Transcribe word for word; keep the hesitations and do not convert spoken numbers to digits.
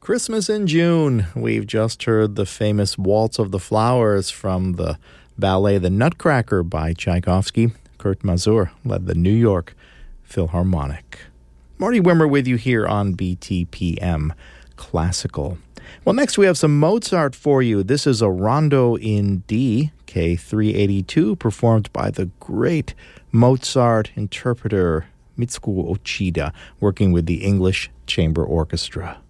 Christmas in June. We've just heard the famous Waltz of the Flowers from the ballet The Nutcracker by Tchaikovsky. Kurt Masur led the New York Philharmonic. Marty Wimmer with you here on B T P M Classical. Well, next we have some Mozart for you. This is a Rondo in D, K three eighty-two, performed by the great Mozart interpreter Mitsuko Ochida, working with the English Chamber Orchestra.